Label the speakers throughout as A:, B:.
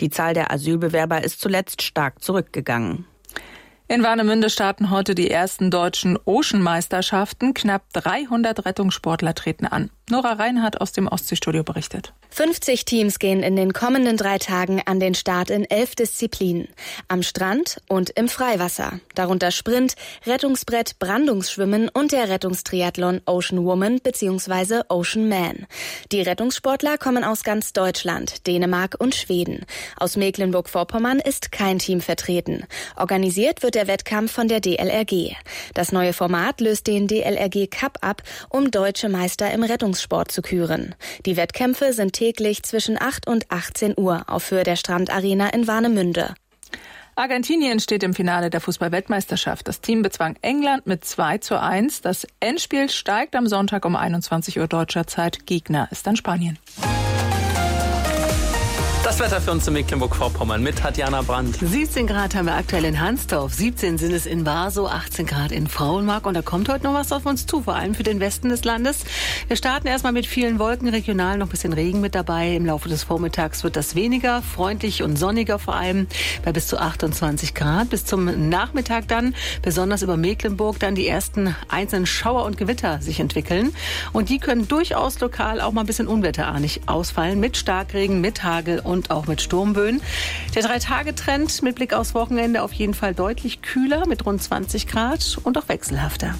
A: Die Zahl der Asylbewerber ist zuletzt stark zurückgegangen.
B: In Warnemünde starten heute die ersten deutschen Ocean-Meisterschaften. Knapp 300 Rettungssportler treten an. Nora Reinhardt aus dem Ostseestudio berichtet.
C: 50 Teams gehen in den kommenden 3 Tagen an den Start in 11 Disziplinen. Am Strand und im Freiwasser. Darunter Sprint, Rettungsbrett, Brandungsschwimmen und der Rettungstriathlon Ocean Woman bzw. Ocean Man. Die Rettungssportler kommen aus ganz Deutschland, Dänemark und Schweden. Aus Mecklenburg-Vorpommern ist kein Team vertreten. Organisiert wird der Wettkampf von der DLRG. Das neue Format löst den DLRG Cup ab, um deutsche Meister im Rettungssport zu küren. Die Wettkämpfe sind täglich zwischen 8 und 18 Uhr auf Höhe der Strandarena in Warnemünde.
B: Argentinien steht im Finale der Fußball-Weltmeisterschaft. Das Team bezwang England mit 2:1. Das Endspiel steigt am Sonntag um 21 Uhr deutscher Zeit. Gegner ist dann Spanien.
D: Das Wetter für uns in Mecklenburg-Vorpommern mit Tatjana Brandt.
E: 17 Grad haben wir aktuell in Hansdorf, 17 sind es in Warsow, 18 Grad in Frauenmark. Und da kommt heute noch was auf uns zu, vor allem für den Westen des Landes. Wir starten erstmal mit vielen Wolken, regional noch ein bisschen Regen mit dabei. Im Laufe des Vormittags wird das weniger, freundlich und sonniger vor allem, bei bis zu 28 Grad. Bis zum Nachmittag dann, besonders über Mecklenburg, dann die ersten einzelnen Schauer und Gewitter sich entwickeln. Und die können durchaus lokal auch mal ein bisschen unwetterartig ausfallen, mit Starkregen, mit Hagel und auch mit Sturmböen. Der 3-Tage-Trend mit Blick aufs Wochenende auf jeden Fall deutlich kühler mit rund 20 Grad und auch wechselhafter.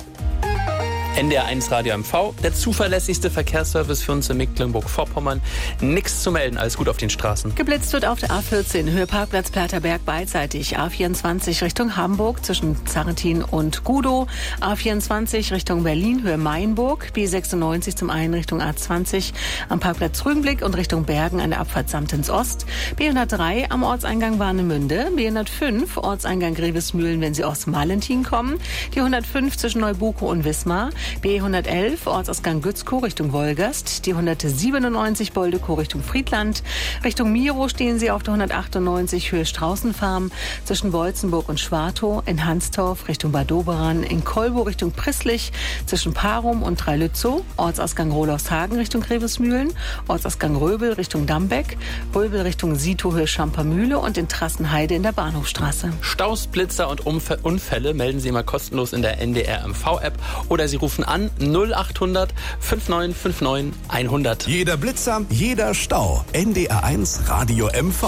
D: NDR1 Radio MV, der zuverlässigste Verkehrsservice für uns in Mecklenburg-Vorpommern. Nichts zu melden, alles gut auf den Straßen.
E: Geblitzt wird auf der A14, Höhe Parkplatz Platterberg beidseitig. A24 Richtung Hamburg zwischen Zarrentin und Gudow. A24 Richtung Berlin, Höhe Mainburg. B96 zum einen Richtung A20 am Parkplatz Rügenblick und Richtung Bergen an der Abfahrt Samtens Ost. B103 am Ortseingang Warnemünde. B105 Ortseingang Grevesmühlen, wenn Sie aus Malentin kommen. Die 105 zwischen Neubuko und Wismar. B111 Ortsausgang Gützkow Richtung Wolgast, die 197 Boldekow Richtung Friedland. Richtung Miro stehen Sie auf der 198 Höhe Straußenfarm zwischen Bolzenburg und Schwartow, in Hansdorf Richtung Bad Doberan, in Kolbo Richtung Prisslich, zwischen Parum und Treilützow, Ortsausgang Rohlofshagen Richtung Grevesmühlen, Ortsausgang Röbel Richtung Dambeck, Röbel Richtung Sito Höhe Schampermühle und in Trassenheide in der Bahnhofstraße.
D: Staus, Blitzer und Unfälle melden Sie immer kostenlos in der NDR MV-App oder Sie rufen an 0800 5959 100.
F: Jeder Blitzer, jeder Stau. NDR1 Radio MV.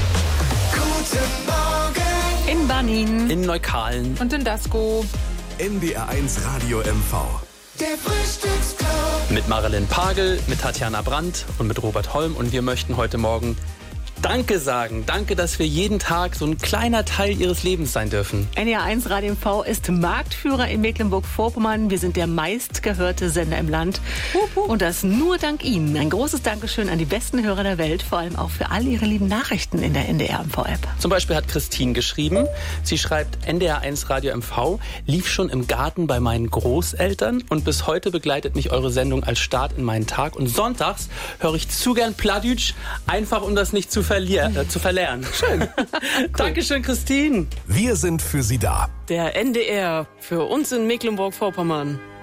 G: Guten Morgen.
E: In Banin,
D: In Neukalen
B: Und in Dasko.
F: NDR1 Radio MV.
G: Der Frühstücksclub.
D: mit Marilyn Pagel, mit Tatjana Brandt und mit Robert Holm. Und wir möchten heute Morgen Danke sagen. Danke, dass wir jeden Tag so ein kleiner Teil Ihres Lebens sein dürfen.
E: NDR1 Radio MV ist Marktführer in Mecklenburg-Vorpommern. Wir sind der meistgehörte Sender im Land. Und das nur dank Ihnen. Ein großes Dankeschön an die besten Hörer der Welt, vor allem auch für all Ihre lieben Nachrichten in der NDR MV-App.
D: Zum Beispiel hat Christine geschrieben, sie schreibt, NDR1 Radio MV lief schon im Garten bei meinen Großeltern und bis heute begleitet mich eure Sendung als Start in meinen Tag. Und sonntags höre ich zu gern Plattdeutsch, einfach um das nicht zu verlernen. Schön. Dankeschön, Christine.
F: Wir sind für Sie da.
H: Der NDR für uns in Mecklenburg-Vorpommern.